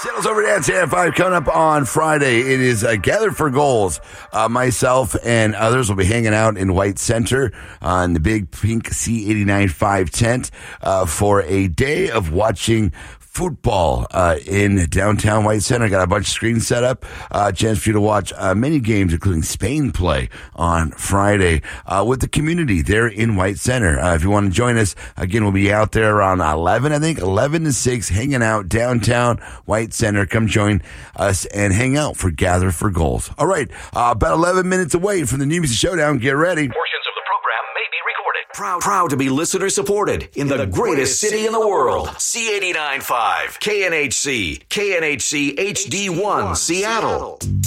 Seattle's Over Dance at 5 coming up on Friday. It is Gather for Goals. Myself and others will be hanging out in White Center on the big pink C89.5 tent for a day of watching football in downtown White Center. Got a bunch of screens set up. Chance for you to watch many games, including Spain play on Friday with the community there in White Center. If you want to join us, again, we'll be out there around 11, I think, 11 to 6, hanging out downtown White Center. Come join us and hang out for Gather for Goals. All right, about 11 minutes away from the New Music Showdown. Get ready. Portions of the program may be recorded. Proud to be listener supported in the greatest city in the world. C89.5, KNHC HD1, Seattle.